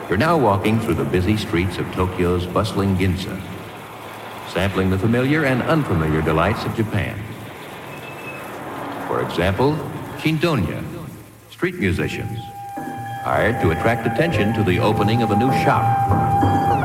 You're now walking through the busy streets of Tokyo's bustling Ginza, sampling the familiar and unfamiliar delights of Japan. For example, Shindonya, street musicians, hired to attract attention to the opening of a new shop.